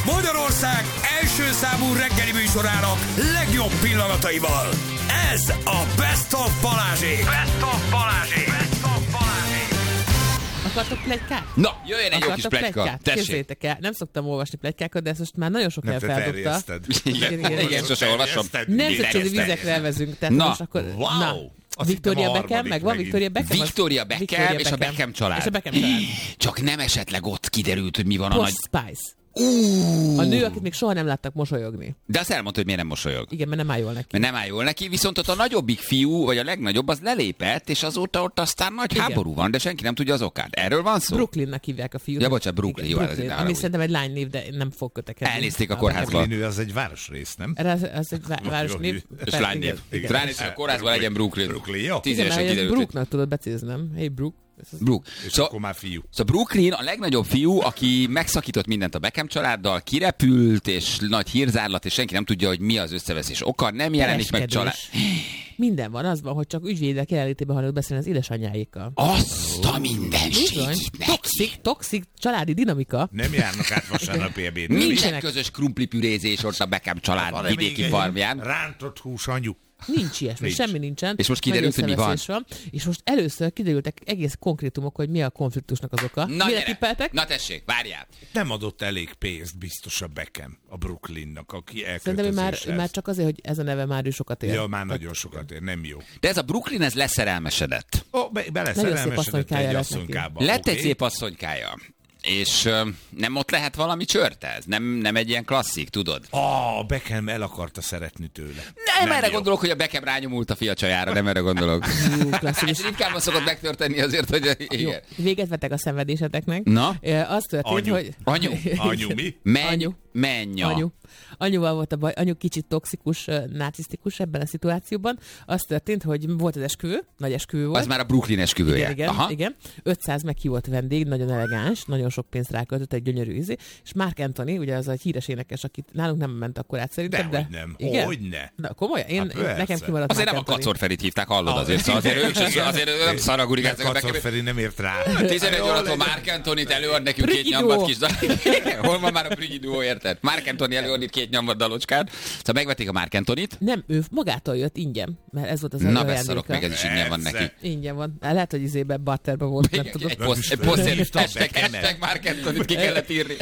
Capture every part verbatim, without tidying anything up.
Magyarország első számú reggeli műsorának legjobb pillanataival. Ez a Best of Balázsék. Best of Balázsék. Best of Balázsék. Akartok pletykát? Na, jöjjön egy jó kis pletyka. Képzeljétek el, nem szoktam olvasni pletykákat, de ezt most már nagyon sok helyen feldobta. Igen, igen, igen, igen, sose olvasom. Nemzetközi vizekre elvezünk. Tehát na, most akkor, wow. na. Victoria Beckham, meg van Victoria Beckham? Victoria Beckham és a Beckham család. És a Beckham család. Csak nem esetleg ott kiderült, hogy mi van a Posh nagy... Spice. Uh. A nő, akit még soha nem láttak mosolyogni. De azt elmondta, hogy miért nem mosolyog. Igen, mert nem áll jól neki. Mert nem áll jól neki, viszont ott a nagyobbik fiú, vagy a legnagyobb, az lelépett, és azóta ott aztán nagy igen. háború van, de senki nem tudja az okát. Erről van szó? Brooklynnak hívják a fiút. Ja, bocsánat, Brooklyn. Igen, jó, Brooklyn, ez ami szerintem egy lánynév, de nem fog kötekedni. Elnézték a kórházba. Brooklyn az egy városrész, nem? Ez, ez egy vá- városnév. És lánynév. Ránéztek a kórházba, legyen Brooklyn. Brooklyn, jó. Tíz Igen, évesen mert kiderült. Brooknak tudod becézni, nem? Hey, Brook. Brook. És So, akkor már fiú. Szóval Brooklyn a legnagyobb fiú, aki megszakított mindent a Beckham családdal, kirepült, és nagy hírzárlat, és senki nem tudja, hogy mi az összeveszés oka, nem jelenik meg család. Minden van, az van, hogy csak ügyvédek jelenlétében hallott beszélni az édesanyjáékkal. Azt a mindenségét neki. Toxik, toxik családi dinamika. Nem járnak át vasárnapi ebédre. Nincsen Nincsenek. közös krumplipürézés ott a Beckham család Van-e vidéki még farmján. egy Rántott hús anyu. Nincs ilyesmi, Nincs. semmi nincsen. És most kiderült, hogy mi van. van. És most először kiderültek egész konkrétumok, hogy mi a konfliktusnak az oka. Na, Mire gyere. tippeltek? Na tessék, várjál. Nem adott elég pénzt biztos a Beckham, a Brooklynnak, aki Szerintem ő már, elköltözéshez. ő már csak azért, hogy ez a neve már ő sokat ér. Ja, már nagyon sokat ér, nem jó. De ez a Brooklyn, ez leszerelmesedett. Ó, be, beleszerelmesedett asszonykája egy lett asszonykába. Lett okay. egy szép asszonykája. És ö, nem ott lehet valami csörte ez? Nem, nem egy ilyen klasszik, tudod? Ah, Beckham el akarta szeretni tőle. Nem, nem erre jó. gondolok, hogy a Beckham rányomult a fia csajára, nem erre gondolok. Ú, klasszikus. Ez ritkában szokott megtörténni azért, hogy Jó, igen. véget vettek a szenvedéseteknek. Na? Ö, Az történt, Anyu. hogy... Anyu. Anyu, mi? Menj, Anyu. menja. Anyu. Anyuval volt a baj, anyu kicsit toxikus, ö, narcisztikus ebben a szituációban. Az történt, hogy volt az esküvő, nagy esküvő volt. Az már a Brooklyn esküvője. Igen, igen, Aha. igen. ötszáz meghívott vendég, nagyon elegáns, nagyon sok pénzt ráköltött, egy gyönyörű ízé. És Mark Anthony, ugye az a híres énekes, akit nálunk nem ment akkor át szerintem, de... Dehogy nem, igen? hogyne. Na, komolyan? Én, Hát én persze. nekem kimaradt Azért nem a Mark Anthony. Kacor Ferit hívták, hallod azért, szóval azért ők se, azért ők nem szaragurigáznak a Kacor Beckham. Feri nem ért rá. tizenegy Jó, órakor legyen. Mark Anthony-t előad nekünk két Prügyi nyombat duó. kis dal. Hol van már a Prügyi duó, érted? Mark Anthony előad itt két nyombat dalocskát. Szóval megvették a Mark Anthony-t. Nem, ő magától jött ingyen, mert ez volt az Na ajándéka. beszarok, meg ez is ingyen van neki. Ingyen van. Lehet, hogy izébe barterbe volt, nem Igen, tudom. egy poszt, egy Nem poszt, is tudom, hashtag, Beckhamet. hashtag Mark Anthony-t ki kellett írni.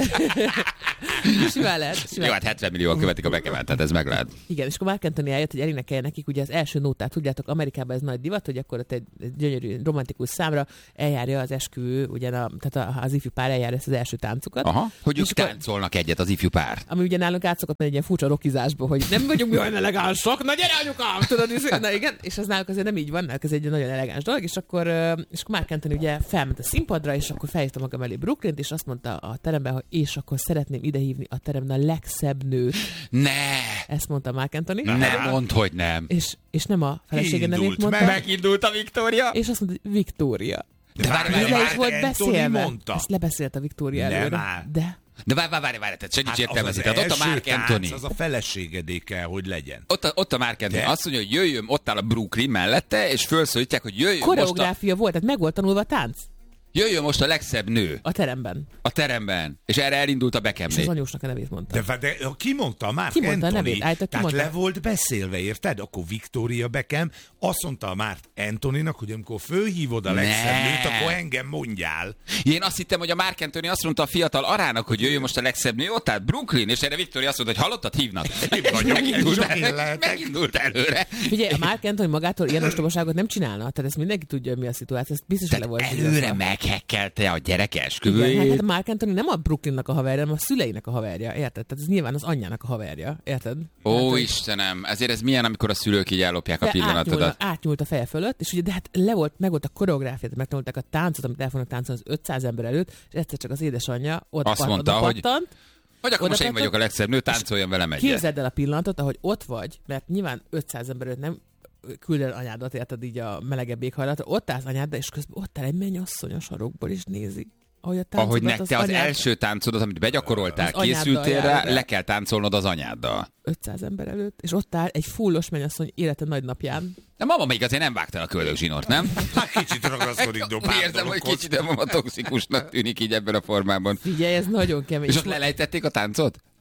Simán lehet. Simán. Jó, hát hetven millióan követik a Beckhamet, tehát ez meg lehet. Igen, és akkor Mark Anthony eljött, hogy elénekelje nekik ugye az első nótát, tudjátok, Amerikában ez nagy divat, hogy akkor ott egy, egy gyönyörű romantikus számra eljárja az esküvő, ugye a, tehát a, az ifjú pár eljárja ezt az első táncukat. Aha, hogy ők És akkor- táncolnak egyet az ifjú pár. Ami ugye nálunk átszokott menni egy ilyen furcsa rockizásba, hogy nem vagyunk mi olyan elegánsak, na gyere anyukám, tudod, és, na igen, és az náluk azért nem így van, náluk ez egy nagyon elegáns dolog, és akkor, ö, és akkor Mark Anthony ugye felment a színpadra, és akkor felhívta magam elé Brooklynt, és azt mondta a teremben, hogy és akkor szeretném idehívni a teremben a legszebb nőt. Ne! Ezt mondta Mark Anthony. Nem mondd, hogy nem. És, és nem a felesége nevét Indult mondta, meg. Megindult a Viktória. és azt mondta, hogy Victoria. De várj, Ez várj, le várj, is volt Anthony beszélve. mondta. Ezt lebeszélt a Victoria Nem előre. áll. De de várj, várj, várj, várj, tehát segíts Hát értelmezni. az az Tehát ott a első Mark tánc, Anthony. Az a feleségedé kell, hogy legyen. Ott a, ott a Mark Anthony De? azt mondja, hogy jöjjön, ott áll a Brooklyn mellette, és felszólítják, hogy jöjjön most, a, koreográfia volt, tehát meg volt tanulva a tánc jöjjön most a legszebb nő a teremben. a teremben. És erre elindult a És az Beckhamné. anyósnak a nevét mondta. De, de ki mondta Mark Ki mondta a Anthony? nevét? Állított, ki Tehát mondta? le volt beszélve, érted? Akkor Victoria Beckham azt mondta a Mark Anthonynak, hogy amikor fölhívod a legszebb Ne. nőt, akkor engem mondjál. Én azt hittem, hogy a Mark Anthony azt mondta a fiatal arának, hogy jöjjön most a legszebb nő, ott állt Brooklyn, és erre Victoria azt mondta, hogy hallottad, hívnak. vagyok, megindult, sok én el, lehetek. megindult előre. Figyelj, a Mark Anthony magától ilyen ostobaságot nem csinálna, tehát ezt mindenki tudja, mi a szituáció, ezt biztos le Tehát volt. előre írva. meghekkelte a gyerek Igen, esküvőjét. hát a Mark Anthony nem a Brooklynnak a haverja, hanem a szüleinek a haverja, érted? Tehát ez nyilván az anyjának a haverja, érted? Ó, Hát, hogy- Istenem, ezért ez milyen, amikor a szülők így ellopják a de pillanatodat. átnyúlt, átnyúlt a feje fölött, és ugye de hát le volt, meg volt a koreográfiát, megtanulták a táncot, amit el fognak táncolni az ötszáz ember előtt, és egyszer csak az édesanyja ott Azt pat- mondta, oda hogy- pattant. Vagy akkor Oda most én pattant, vagyok a legszebb nő, táncoljon velem egyet. Képzeld el a pillanatot, ahogy ott vagy, mert nyilván ötszáz ember előtt nem küldöd anyádat, érted így a melegebb éghajlatra, ott állsz anyáddal, és közben ott áll egy mennyasszony a sarokból, és nézi. Ahogy, a Ahogy táncodat nekte az, anyád- első táncodat, amit begyakoroltál, Az anyáddal készültél rá, jár be. le kell táncolnod az anyáddal. ötszáz ember előtt, és ott áll egy fullos mennyasszony élete nagy napján. De mama még azért nem vágta el a köldögzsinort, nem? Hát kicsit ragaszkodik do pár Érzem, hogy dologhoz. kicsit a mama toxikusnak tűnik így ebben a formában. Figyelj, ez nagyon kemény. És ott lelejtették a táncot?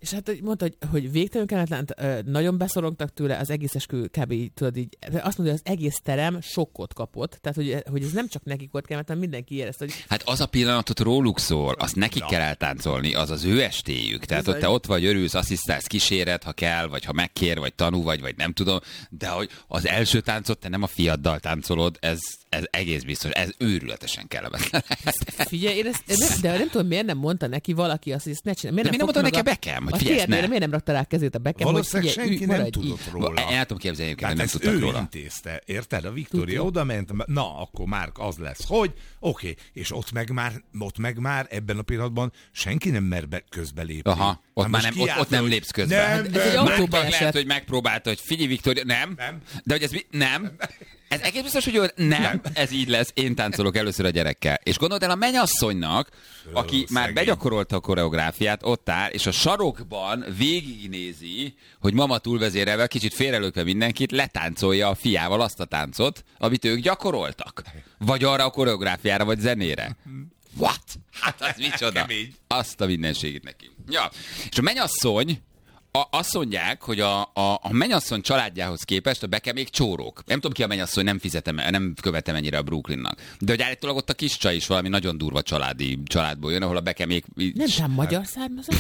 És hát mondta, hogy, hogy végtelenül kelletlen, nagyon beszorongtak tőle, az egész eskü kb. Tudod így, azt mondja, hogy az egész terem sokkot kapott, tehát hogy, hogy ez nem csak nekik volt kelletlen, hanem mindenki érezte, hogy... Hát az a pillanatot róluk szól, azt nekik kell eltáncolni, az az ő estéjük. Tehát ott te ott vagy, örülsz, asszisztálsz, kíséred, ha kell, vagy ha megkér, vagy tanú vagy, vagy nem tudom, de hogy az első táncot te nem a fiaddal táncolod, ez, ez egész biztos, ez őrületesen kellemetlen. Figyelj, én ezt, nem, de nem tudom, miért nem mondta neki valaki azt, hogy ezt ne csinálj. Miért de nem, miért nem mondta neki a Beckham, hogy figyelj, ne. Miért nem rakta rá kezét a Beckham, valószínűleg hogy figyelj, senki ü, nem tudott így. róla. Én el tudom képzelni, hogy nem ezt tudtak ő róla. intézte, érted? A Viktória oda ment, na, akkor már az lesz, hogy oké, okay. És ott meg, már, ott meg már ebben a pillanatban senki nem mer be közbelépni. Aha, ott, már nem, ott, ott nem lépsz közben. Nem, Ez egy nem, autóba Lehet, esett. hogy megpróbálta, hogy figyelj, Viktória, nem, Nem. de hogy ez mi? Nem. Ez egész biztos, hogy ő, nem, nem, ez így lesz, én táncolok először a gyerekkel. És gondold el a mennyasszonynak, aki Ó, már szegény. begyakorolta a koreográfiát, ott áll, és a sarokban végignézi, hogy mama túlvezérelve, kicsit félrelökve mindenkit, letáncolja a fiával azt a táncot, amit ők gyakoroltak. Vagy arra a koreográfiára, vagy zenére. What? Hát az micsoda? Kemény. Azt a mindenségét neki. Ja. És a mennyasszony, A, azt mondják, hogy a, a, a mennyasszony családjához képest a Beckham még csórók. Nem tudom ki a mennyasszony, nem fizetem, nem követem ennyire a Brooklynnak. De hogy állítólag ott a kis csaj is valami nagyon durva családi családból jön, ahol a Beckham még... Nem sem magyar származás?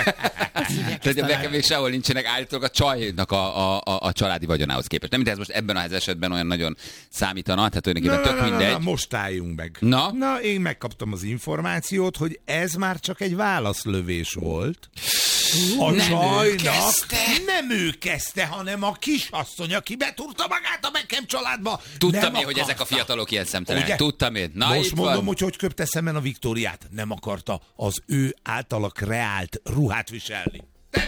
Tehát a Beckham még sehol nincsenek állítólag a csajnak a, a, a, a családi vagyonához képest. Nem, mint ez most ebben az esetben olyan nagyon számítana, tehát Na, tulajdonképpen na, tök na, na, mindegy. na, most álljunk meg. Na? Na, én megkaptam az információt, hogy ez már csak egy válaszlövés volt. A Nem ő csajnak kezdte. nem ő kezdte, hanem a kisasszony, aki betúrta magát a Beckham családba. Tudtam Nem én, hogy ezek a akarta. fiatalok ilyen szemtelenek. Ugye? Tudtam én. Na, Most itt mondom, van. hogy hogy köpte szemben a Viktóriát. Nem akarta az ő általa kreált ruhát viselni.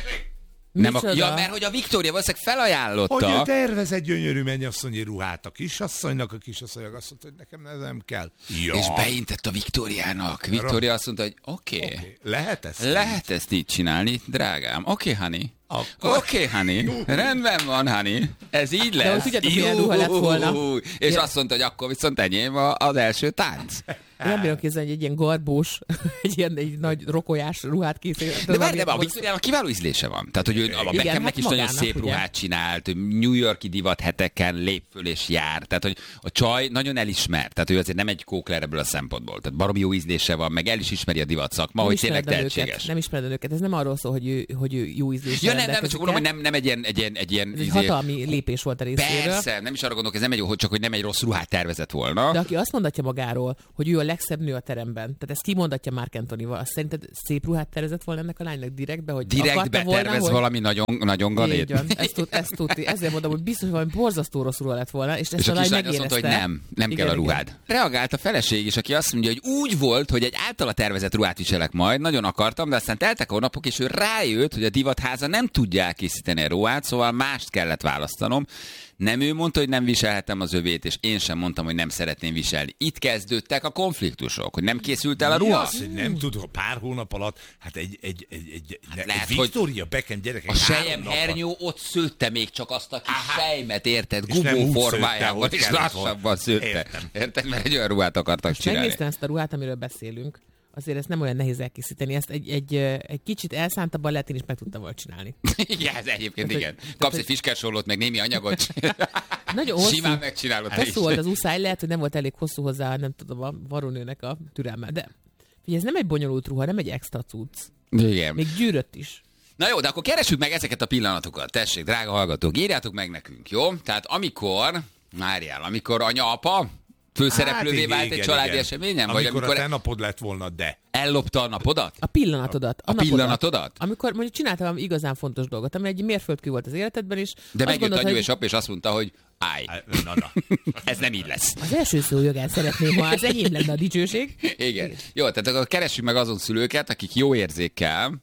Nem a... Micsoda? Ja, mert hogy a Viktória valószínűleg felajánlotta. Hogy ő tervez egy gyönyörű mennyasszonyi ruhát a kisasszonynak, a kisasszonynak azt mondta, hogy nekem ez nem kell. Ja. És beintett a Viktóriának. Viktória azt mondta, hogy oké, okay, Okay. Lehet ezt? lehet ezt így csinálni, drágám. Oké, okay, honey. Akkor- Oké, okay, honey. Rendben van, honey. Ez így lesz. De hogy tudjátok, milyen ruha lett volna? Jú. És Ja. azt mondta, hogy akkor viszont enyém a- az első tánc. Én nem bírom képzelni, hogy egy ilyen garbós, egy ilyen egy nagy rokolyás ruhát készít. De várj, de a Viktóriának kiváló ízlése van. Tehát, hogy ő, a Igen, Beckhamnek hát is nagyon magának, szép ugye? ruhát csinált, ő New Yorki divat heteken lép föl és jár. Tehát, hogy a csaj nagyon elismert. Tehát ő azért nem egy kókler ebből a szempontból. Tehát baromi jó ízlése van, meg el is ismeri a divat szakma, hogy tényleg ismered a nőket, tehetséges. nem ismered a nőket. Ez nem arról szól, hogy ő, hogy ő jó ízléssel Ja, nem, nem, csak mondom, hogy nem, nem egy ilyen, egy ilyen, egy ilyen Ez egy izé- hatalmi lépés volt a részéről. Persze, nem is arra gondolok, ez nem egy, hogy csak hogy nem egy rossz ruhát tervezett volna. De aki azt mondatja magáról, hogy ő a legszebb nő a teremben, tehát ezt kimondatja Mark Antonyval, azt szerinted szép ruhát tervezett volna ennek a lánynak direktbe, hogy Direkt akarta volna, betervez hogy... valami nagyon, nagyon galét. Így van, ezt, tud, ezt tudti. Ezért mondom, hogy biztos, hogy valami borzasztó rossz ruha lett volna, és ezt És a a lány kislány azt megérezte. mondta, hogy nem, nem Igen, kell a ruhád. igen. Reagált a feleség is, aki azt mondja, hogy úgy volt, hogy egy általa tervezett ruhát viselek majd, nagyon akartam, de aztán teltek a hónapok, és ő rájött, hogy a divatháza nem tudja elkészíteni a ruhát, szóval mást kellett választanom. Nem ő mondta, hogy nem viselhetem az övét, és én sem mondtam, hogy nem szeretném viselni. Itt kezdődtek a konfliktusok, hogy nem készült el a Mi ruha. az, hogy nem tud, pár hónap alatt, hát egy, egy, egy, egy, hát lehet, egy Victoria Beckham gyerekek A három sejem nap alatt- hernyó ott szőtte még csak azt a kis Aha. sejmet, érted? És nem Gugó úgy szőtte, formájában, ahogy és kellett lassabban volna. szőtte. Értem. Érted? Mert egy olyan ruhát akartak Most csinálni. megnéztem ezt a ruhát, amiről beszélünk. Azért ezt nem olyan nehéz elkészíteni. Ezt egy, egy, egy kicsit elszántabban lehet, én is meg tudtam volna csinálni. Igen, ez egyébként Tehát, igen. hogy- Kapsz hogy- egy fiskersollót, meg némi anyagot, Nagyon hosszú, simán megcsinálod. hosszú volt az uszály, lehet, hogy nem volt elég hosszú hozzá, nem tudom, a varónőnek a türelme. De figyelj, ez nem egy bonyolult ruha, nem egy extra cucc. Igen. Még gyűrött is. Na jó, de akkor keressük meg ezeket a pillanatokat. Tessék, drága hallgatók, írjátok meg nekünk, jó? Tehát amikor, várjál, amikor anya-apa főszereplővé Hát, vált igen, egy családi igen. eseményen? Amikor Vagy a amikor te napod lett volna, de. ellopta a napodat? A pillanatodat. A pillanatodat? Amikor mondjuk csináltam valami igazán fontos dolgot, ami egy mérföldkő volt az életedben is. De azt megjött gondolod, anyu hogy és apa, és azt mondta, hogy állj, Na, na. ez nem így lesz. Az első szó jogán szeretném, ha az enyém lenne a dicsőség. Igen. Jó, tehát akkor keressük meg azon szülőket, akik jó érzékkel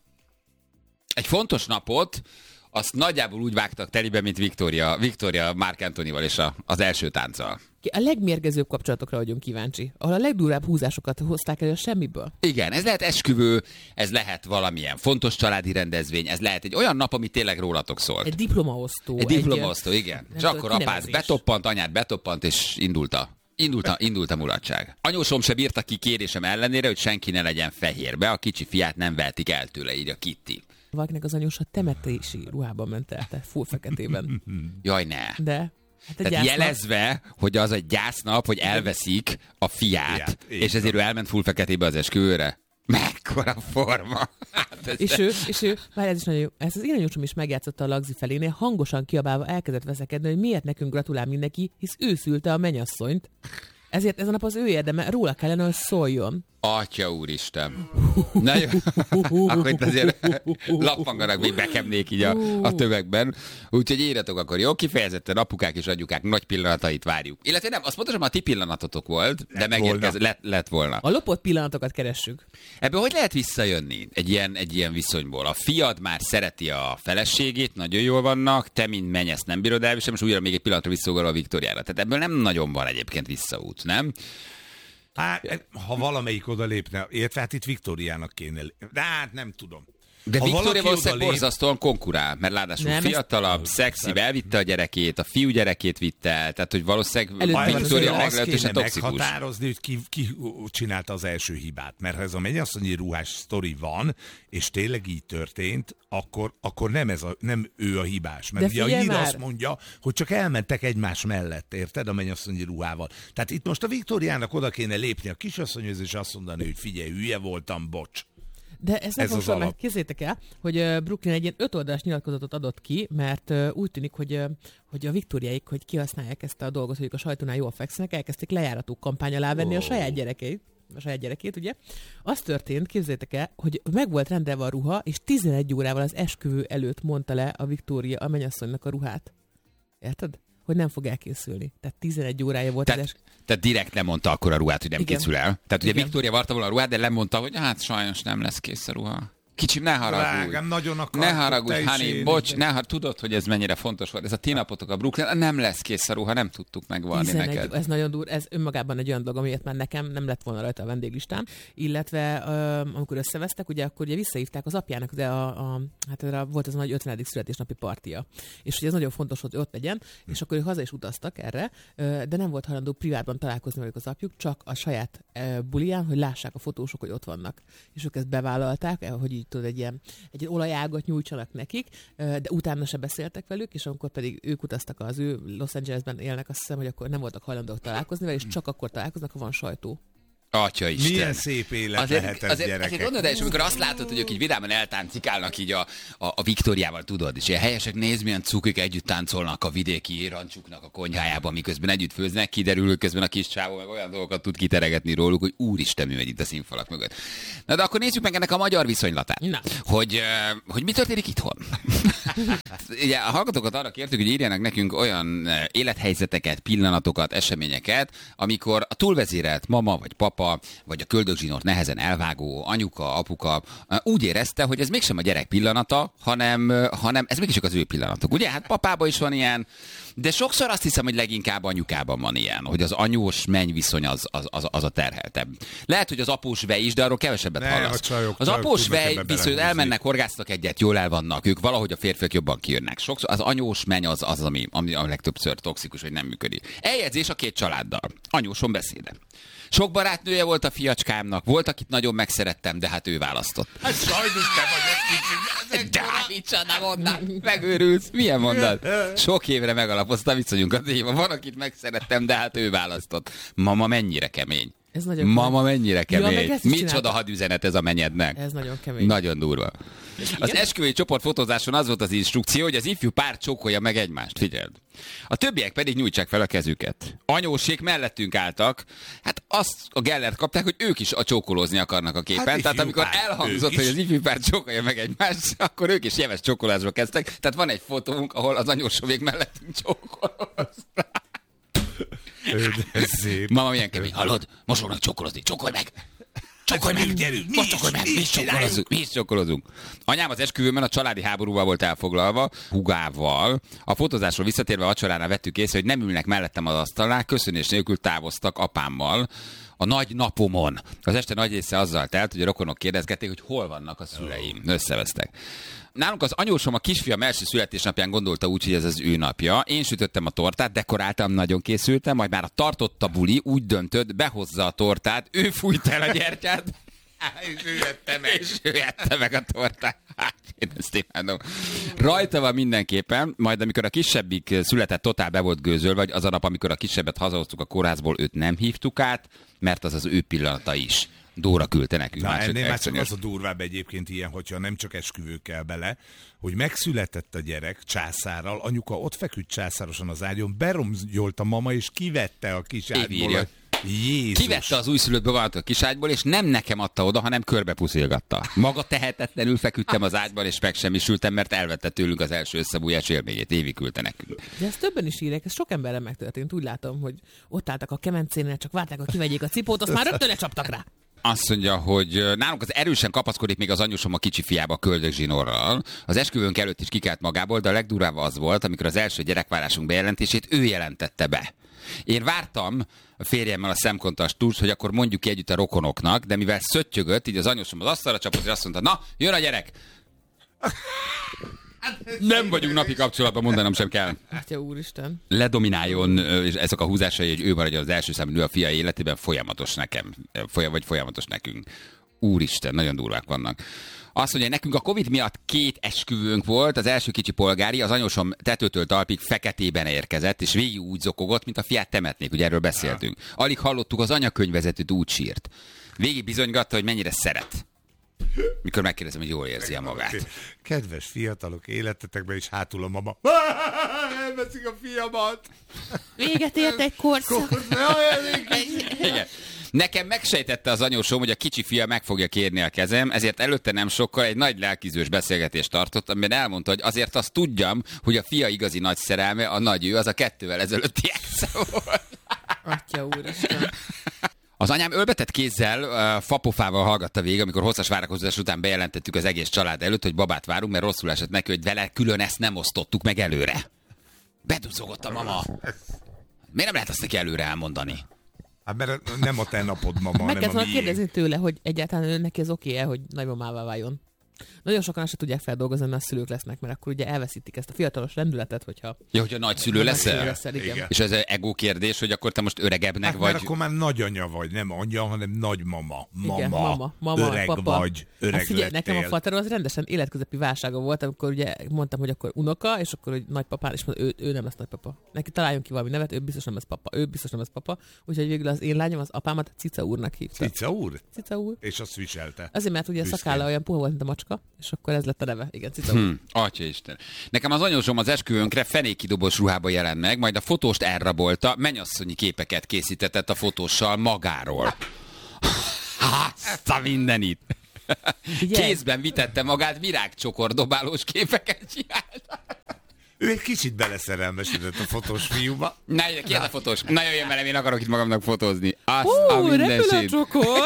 egy fontos napot, azt nagyjából úgy vágtak telibe, mint Victoria, Victoria Mark Antonyval és a, az első tánccal. A legmérgezőbb kapcsolatokra vagyunk kíváncsi, ahol a legdurvább húzásokat hozták elő a semmiből. Igen, ez lehet esküvő, ez lehet valamilyen fontos családi rendezvény, ez lehet egy olyan nap, ami tényleg rólatok szólt. Egy diplomaosztó. Egy diplomaosztó, igen. És tudom, akkor apád kinevezés. betoppant, anyád betoppant, és indult a, indult a, indult a mulatság. Anyósom se bírta ki kérésem ellenére, hogy senki ne legyen fehérbe, a kicsi fiát nem vehetik el tőle, így a Kitty. Valakinek az anyósa temetési ruhában ment el, tehát full feketében. Jaj, ne. De... Hát Tehát gyásznap. Jelezve, hogy az egy gyásznap, hogy elveszik a fiát, fiát és ezért ő elment full feketébe az esküvőre. Mekkora forma! Hát és, ő, és ő, várj, ez is nagyon jó, ezt az irányúsom is megjátszotta a Lagzi felénél, hangosan kiabálva elkezdett veszekedni, hogy miért nekünk gratulál mindenki, hisz ő szülte a mennyasszonyt. Ezért ezen a nap az ő érdeme, róla kellene, hogy szóljon. Atya úristen. Na jó, akkor itt azért lappanganak, még bekemnék így a, a tömegben. Úgyhogy írjatok akkor, jó? Kifejezetten apukák és anyukák nagy pillanatait várjuk. Illetve nem, azt pontosan a ti pillanatotok volt, lett de megérkez, lett, lett volna. A lopott pillanatokat keressük. Ebből hogy lehet visszajönni egy ilyen, egy ilyen viszonyból? A fiad már szereti a feleségét, nagyon jól vannak, te, mint mennyesz, nem bírod el, és most újra még egy pillanatra visszaugrál a Viktóriára. Tehát ebből nem nagyon van egyébként visszaút, nem? Hát, ha valamelyik oda lépne, illetve hát itt Viktóriának kéne, de hát nem tudom. De Viktória valószínűleg lép... borzasztóan konkurál, mert ráadásul nem, fiatalabb, ezt... szexibb, elvitte a gyerekét, a fiú gyerekét vitte el, tehát hogy valószínűleg Viktória meglehetősen toxikus. Meghatározni, hogy ki, ki csinálta az első hibát, mert ha ez a mennyasszonyi ruhás sztori van, és tényleg így történt, akkor, akkor nem, ez a, nem ő a hibás. Mert ugye a hír már... azt mondja, hogy csak elmentek egymás mellett, érted, a mennyasszonyi ruhával. Tehát itt most a Viktóriának oda kéne lépni a kisasszonyhoz, és azt mondani, hogy figyelj, hülye voltam, bocs. De ez, ez nem fontos, mert kézzétek el, hogy Brooklyn egy ilyen öt oldalas nyilatkozatot adott ki, mert úgy tűnik, hogy, hogy a Viktóriáik, hogy kihasználják ezt a dolgot, hogy ők a sajtónál jól fekszenek, elkezdték lejárató kampány alá venni oh. a saját gyerekét. a saját gyerekét, ugye? Az történt, képzeljétek el, hogy meg volt rendelve a ruha, és tizenegy órával az esküvő előtt mondta le a Viktória a mennyasszonynak a ruhát. Érted? Hogy nem fog elkészülni. Tehát tizenegy órája volt tehát, az esküvő. Tehát direkt nem mondta akkor a ruhát, hogy nem Igen. készül el. Tehát ugye Igen. Viktória varta volna a ruhát, de lemondta, hogy hát sajnos nem lesz kész a ruha. Kicsim, ne haragudj. Drágám, nagyon akartuk, ne haragudj, Hani, bocs, ne har- tudod, hogy ez mennyire fontos volt. Ez a ti napotok a Brooklyn, nem lesz kész a ruha, nem tudtuk megvarni neked. Ez nagyon durva, ez önmagában egy olyan dolog, amiért már nekem nem lett volna rajta a vendéglistám. Illetve um, amikor összevesztek, ugye akkor ugye visszahívták az apjának, de a, a, hát erre volt az a nagy ötvenedik születésnapi partia. És ugye ez nagyon fontos, hogy ott legyen, és akkor ők haza is utaztak erre, de nem volt hajlandó privátban találkozni velük az apjuk, csak a saját buliján, hogy lássák a fotósok, hogy ott vannak. És ők ezt bevállalták, hogy így tudod, egy ilyen egy olajágat nyújtsanak nekik, de utána se beszéltek velük, és amikor pedig ők utaztak az ő Los Angelesben élnek, azt hiszem, hogy akkor nem voltak hajlandók találkozni vele, és csak akkor találkoznak, ha van sajtó. Atya Isten. Milyen szép élet azért, lehet ez, azért, gyerekek. Azért gondolod el, és amikor azt látod, hogy ők így vidáman eltáncikálnak így a, a, a Viktóriával, tudod, és ilyen helyesek, nézd, milyen cukik együtt táncolnak a vidéki rancsuknak a konyhájában, miközben együtt főznek, kiderül, hogy közben a kis csávó meg olyan dolgokat tud kiteregetni róluk, hogy úristen, mi megy itt a színfalak mögött. Na de akkor nézzük meg ennek a magyar viszonylatát. Na. Hogy, hogy mi történik itthon. Ugye a hallgatókat arra kértük, hogy írjanak nekünk olyan élethelyzeteket, pillanatokat, eseményeket, amikor a túlvezérelt mama vagy papa, vagy a köldögzsinort nehezen elvágó anyuka, apuka úgy érezte, hogy ez mégsem a gyerek pillanata, hanem, hanem ez mégiscsak az ő pillanatok. Ugye? Hát papában is van ilyen, de sokszor azt hiszem, hogy leginkább anyukában van ilyen, hogy az anyós menny viszony az, az, az, az a terheltebb. Lehet, hogy az após vej is, de arról kevesebbet ne, hallasz. Csajok, az csajok, após vej viszont elmennek, horgásztak egyet, jól el vannak, ők valahogy a férfiak jobban kijönnek. Sokszor az anyós menny az, az ami, ami a legtöbbször toxikus, hogy nem működik. Eljegyzés a két családdal. Anyóson beszéde. Sok barátnője volt a fiacskámnak, volt, akit nagyon megszerettem, de hát ő választott. Hát sajnos te vagy egy de micsoda mondat, megőrülsz, milyen mondat? Sok évre megalapozta viszonyunkat, van, akit megszerettem, de hát ő választott. Mama mennyire kemény. Ez nagyon Mama kemény. mennyire kemény. Ja, micsoda hadüzenet ez a menyednek. Ez nagyon kemény. Nagyon durva. Az esküvői csoportfotózáson az volt az instrukció, hogy az ifjú pár csókolja meg egymást, figyeld. A többiek pedig nyújtsák fel a kezüket. Anyósék mellettünk álltak, hát azt a gellert kapták, hogy ők is a csókolózni akarnak a képen. Hát tehát amikor pár, elhangzott, hogy az ifjú pár csókolja meg egymást, akkor ők is jeves csókolásba kezdtek. Tehát van egy fotónk, ahol az anyósovék mellettünk csókolóznak. Mama milyen kemény, hallod? Most fognak csókolózni, csókolj meg! Csókolj meg, gyerünk, most csókolj meg, mi is csókolozunk, mi is csókolozunk. Anyám az esküvőben a családi háborúval volt elfoglalva, hugával. A fotózásról visszatérve a vacsoránál vettük észre, hogy nem ülnek mellettem az asztalnál, köszönés nélkül távoztak apámmal a nagy napomon. Az este nagy része azzal telt, hogy a rokonok kérdezgették, hogy hol vannak a szüleim. Összevesztek. Nálunk az anyósom a kisfiam első születésnapján gondolta úgy, hogy ez az ő napja. Én sütöttem a tortát, dekoráltam, nagyon készültem, majd már a tartott a buli úgy döntött, behozza a tortát, ő fújta el a gyertyát, És ő ette meg. És ő ette meg a tortát. Én ezt imádom. Rajta van mindenképpen, majd amikor a kisebbik született, totál be volt gőzöl, vagy az a nap, amikor a kisebbet hazahoztuk a kórházból, őt nem hívtuk át, mert az az ő pillanata is. Dóra küldte nekünk. Na, ennél már csak az a durvább egyébként ilyen, hogyha nem csak esküvő kell bele, hogy megszületett a gyerek császárral, anyuka ott feküdt császárosan az ágyon, beromgyolt a mama, és kivette a kis ágyból. Jézus. Kivette az újszülöttből valamit a kiságyból, és nem nekem adta oda, hanem körbe puszilgatta. Maga tehetetlenül feküdtem az ágyban, és megsemmisültem, mert elvette tőlünk az első összebújás élményét. Évi küldte nekünk. De ezt többen is írják, ez sok emberre megtörtént. Úgy látom, hogy ott álltak a kemencénél, csak várták, hogy kivegyék a cipót, azt már rögtön lecsaptak rá. Azt mondja, hogy nálunk az erősen kapaszkodik még az anyusom a kicsi fiába köldögzsinórral. Az esküvőnk előtt is kikelt magából, de a legdurvább az volt, amikor az első gyerekvárásunk bejelentését ő jelentette be. Én vártam a férjemmel a szemkontrasztust, hogy akkor mondjuk ki együtt a rokonoknak, de mivel szöttyögött, így az anyósom az asztalra csapott, és azt mondta, na, jön a gyerek! Nem vagyunk napi kapcsolatban, mondanom sem kell. Atya úristen. Ledomináljon, és ezek a húzásai, hogy ő maradjon az első számú nő a fia életében, folyamatos nekem, vagy folyamatos nekünk. Úristen, nagyon durvák vannak. Azt mondja, nekünk a Covid miatt két esküvőnk volt, az első kicsi polgári, az anyósom tetőtől talpig feketében érkezett, és végig úgy zokogott, mint a fiát temetnék, ugye erről beszéltünk. Alig hallottuk, az anyakönyvvezetőt úgy sírt. Végig bizonygatta, hogy mennyire szeret. Mikor megkérdezem, hogy jól érzi a magát. Kedves fiatalok, életetekben is hátul a mama. Elveszik a fiamat! Véget ért egy korszak. Igen. Nekem megsejtette az anyósom, hogy a kicsi fia meg fogja kérni a kezem, ezért előtte nem sokkal egy nagy lelkizős beszélgetést tartott, amiben elmondta, hogy azért azt tudjam, hogy a fia igazi nagy szerelme, a nagy ő, az a kettővel ezelőtti exe volt. Atya úristen. Az anyám ölbetett kézzel, uh, fapofával hallgatta végig, amikor hosszas várakozás után bejelentettük az egész család előtt, hogy babát várunk, mert rosszul esett neki, hogy vele külön ezt nem osztottuk meg előre. Beduzogott a mama. Miért nem lehet azt neki előre elmondani? Hát mert nem a te napod, mama, meg hanem a miénk. kérdezni tőle, hogy egyáltalán neki ez oké-e, hogy nagymamává váljon. Nagyon sokan azt se tudják feldolgozni, mert a szülők lesznek, mert akkor ugye elveszítik ezt a fiatalos rendületet, hogyha... Ja, hogy a nagyszülő leszel? leszel igen. Igen. És ez egy ego kérdés, hogy akkor te most öregebbnek hát vagy... Mert akkor már nagyanya vagy, nem anya, hanem nagymama. Mama, igen, mama, mama öreg papa. vagy, öreg hát figyelj, lettél. nekem a faterom az rendesen életközepi válsága volt, amikor ugye mondtam, hogy akkor unoka, és akkor hogy nagypapán, és mondta, ő, ő nem lesz nagypapa. Neki találjon ki valami nevet, ő biztos nem lesz papa, ő biztos nem lesz papa. Úgyhogy végül az én lányom az apámat Cica úrnak hívta. Cica úr? Cica úr. És azt viselte. Azért, mert ugye a szakálla olyan puha volt, mint a macska, és akkor ez lett a neve. Igen, Cica úr. Hmm, Atyaisten. Nekem az anyósom az esküvőnkre fenékidobos ruhába jelent meg, majd a fotóst elrabolta, mennyasszonyi képeket készítetett a fotóssal magáról. Azt a mindenit. Kézben vitette magát, virágcsokordobálós képeket csinálta. Ő egy kicsit beleszerelmesedett a fotós fiúba. Na, ki ez a fotós? Na, jöjjön velem, én akarok itt magamnak fotózni. Azt Hú, a mindenségét. repülőcsokor!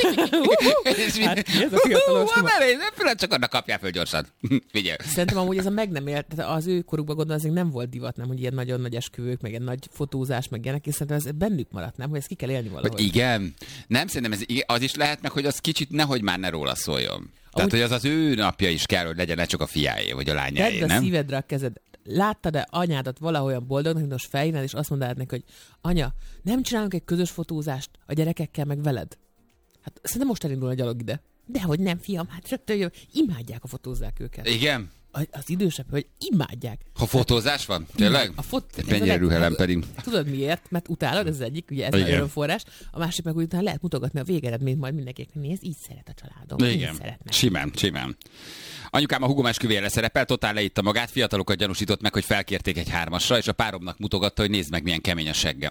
Hát, ez a fiatalos Hú, repülőcsokornak kapjál föl gyorsan. Figyelj. Szerintem amúgy ez a meg nem élt, tehát az ő korukban gondolom, azért nem volt divat, nem, hogy ilyen nagyon nagy esküvők, meg ilyen nagy fotózás, meg ilyenek, és szerintem ez bennük maradt, nem, hogy ezt ki kell élni valahogy. Hogy igen. Nem, szerintem ez az is lehet meg, hogy az kicsit nehogy már ne róla szóljon. Tehát, hogy az az ő napja is kell, hogy legyen, ne csak a fiáé, vagy a lányáé, Tedd a nem? szívedre a kezed. Láttad-e anyádat valahogyan boldognak, mint most fejnél, és azt mondanád neki, hogy anya, nem csinálunk egy közös fotózást a gyerekekkel, meg veled? Hát szerintem most elindul a gyalog ide. Dehogy nem, fiam, hát rögtön jön. Imádják, a fotózzák őket. Igen? Az idősebb, hogy imádják. Ha fotózás van? Tényleg? A fot... Mennyire rühelem pedig. Tudod miért? Mert utálod, ez az egyik, ugye ez a örömforrás. A másik meg, hogy utána lehet mutogatni a végeredményt majd mindenkinek. Nézd, így szeret a családom. Igen. Így szeretnek. Simán, simán. Anyukám a húgom esküvére szerepel, totál leitta magát, fiatalokat gyanúsított meg, hogy felkérték egy hármasra, és a páromnak mutogatta, hogy nézd meg, milyen kemény a seggem.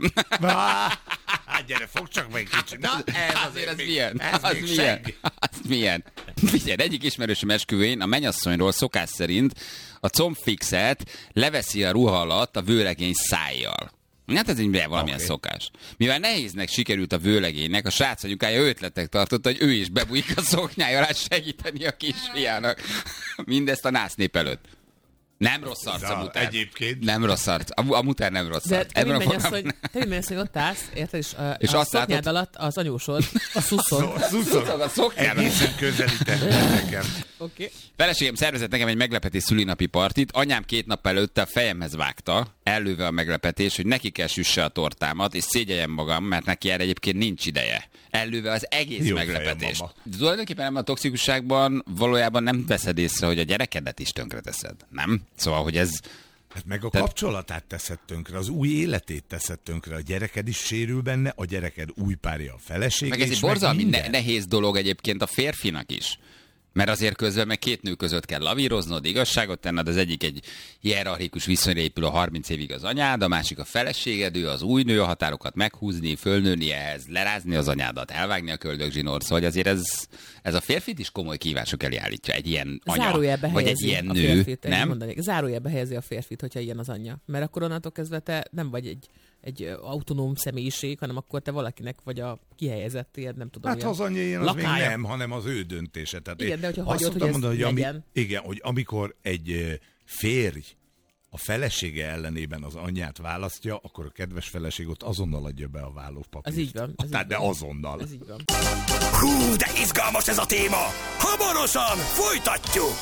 Hát gyere, fogd csak meg kicsit. Na, ez azért ez milyen? Ez az még milyen? segg. Az milyen? Figyelj, egyik ismerősöm esküvőjén a mennyasszonyról szokás szerint a combfixet leveszi a ruha alatt a vőlegény szájjal. Hát ez így valamilyen okay. szokás. Mivel nehéznek sikerült a vőlegénynek, a srác anyukája ötletek tartotta, hogy ő is bebújik a szoknyája alá segíteni a kisfiának. Mindezt a násznép előtt. Nem rossz arc a mutár. Egyébként. Nem rossz arc. A, a mutár nem rossz De arc. te mind menj azt, hogy, te mind menj azt, hogy ott állsz, érted, és a, és a azt szoknyád látod... alatt az anyósod, a szuszon. A szuszon. A szoknyád. Egészen közelítette nekem. Oké. Feleségem szervezett nekem egy meglepetés szülinapi partit, anyám két nap előtte a fejemhez vágta, ellőve a meglepetés, hogy neki kell süsse a tortámat, és szégyeljem magam, mert neki erre egyébként nincs ideje. Ellőve az egész jó meglepetést. Tulajdonképpen ebben a toxikusságban valójában nem veszed észre, hogy a gyerekedet is tönkreteszed. Nem? Szóval, hogy ez... Hát meg a Te... kapcsolatát teszed tönkre, az új életét teszed tönkre, a gyereked is sérül benne, a gyereked új párja, a felesége meg ez is, egy borzalmi ne- nehéz dolog egyébként a férfinak is. Mert azért közben meg két nő között kell lavíroznod, igazságot tenned, az egyik egy hierarchikus viszonyra épül a harminc évig az anyád, a másik a feleséged, ő az új nő, a határokat meghúzni, fölnőni ehhez, lerázni az anyádat, elvágni a köldögzsinórt, szóval azért ez, ez a férfit is komoly kívások elé állítja, egy ilyen anya, vagy egy ilyen nő, férfit, nem? Mondanék, zárójelbe helyezi a férfit, hogyha ilyen az anyja. Mert akkor onnantól kezdve te nem vagy egy egy autonóm személyiség, hanem akkor te valakinek vagy a kihelyezett, ilyen, nem tudom. Hát ha az anyja ilyen, az még lakája. nem, hanem az ő döntése. Tehát igen, de hogyha azt hagyod, hogy ez mondani, hogy legyen. ami, igen, hogy amikor egy férj a felesége ellenében az anyját választja, akkor a kedves feleség ott azonnal adja be a vállópapírt. Ez így van. Ez Tehát így de van. azonnal. Ez így van. Hú, de izgalmas ez a téma! Hamarosan folytatjuk!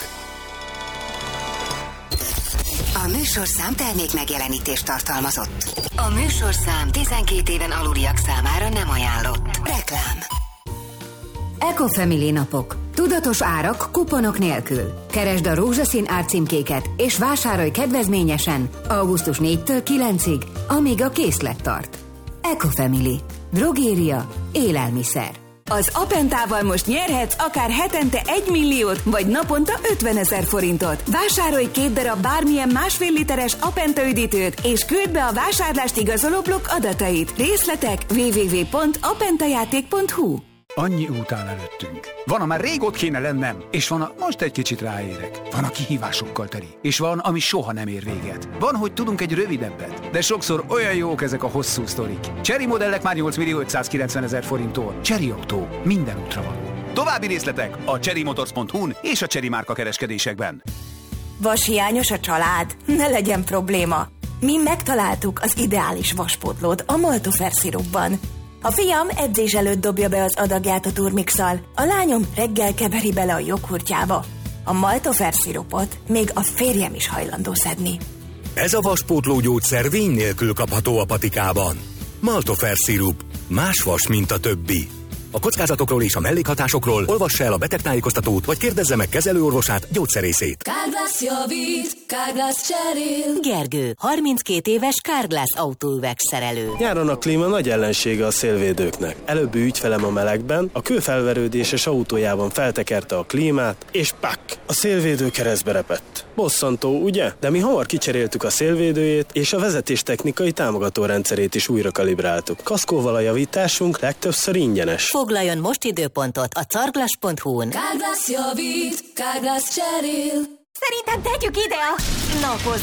A műsorszám termék megjelenítést tartalmazott. A műsorszám tizenkét éven aluliak számára nem ajánlott. Reklám. Ecofamily napok. Tudatos árak kuponok nélkül. Keresd a rózsaszín árcímkéket és vásárolj kedvezményesen augusztus négyedikétől kilencedirig, amíg a készlet tart. Ecofamily. Drogéria. Élelmiszer. Az Apentával most nyerhetsz akár hetente egy milliót, vagy naponta ötvenezer forintot. Vásárolj két darab bármilyen másfél literes Apenta üdítőt, és küld be a vásárlást igazoló blokk adatait. Részletek double-u double-u double-u pont apentajáték pont hu. Annyi út áll előttünk. Van, a már régót kéne lennem, és van, a most egy kicsit ráérek. Van, a kihívásokkal teli, és van, ami soha nem ér véget. Van, hogy tudunk egy rövidebbet, de sokszor olyan jók ezek a hosszú sztorik. Chery modellek már nyolc millió ötszázkilencvenezer forinttól. Chery Autó, minden útra való. További részletek a chery motors pont hu-n és a Chery márka kereskedésekben. Vashiányos a család? Ne legyen probléma. Mi megtaláltuk az ideális vaspótlót a Maltofer szirupban. A fiam edzés előtt dobja be az adagját a turmixal, a lányom reggel keveri bele a joghurtjába. A Maltofer szirupot még a férjem is hajlandó szedni. Ez a vaspótló gyógyszer vény nélkül kapható a patikában. Maltofer szirup. Más vas, mint a többi. A kockázatokról és a mellékhatásokról olvassa el a betegtájékoztatót, vagy kérdezze meg kezelőorvosát, gyógyszerészét. Carglass javít, Carglass cserél. Gergő, harminckét éves Carglass autóüvegszerelő. Nyáron a klíma nagy ellensége a szélvédőknek. Előbbi ügyfelem a melegben, a kőfelverődéses autójában feltekerte a klímát, és pak! A szélvédő keresztbe repett. Bosszantó, ugye? De mi hamar kicseréltük a szélvédőjét, és a vezetéstechnikai támogató rendszerét is újra kalibráltuk. Kaszkóval a javításunk legtöbbször ingyenes. Foglaljon most időpontot a carglass pont hu-n. Carglass javít, Carglass cserél. Szerintem tegyük ide a napozó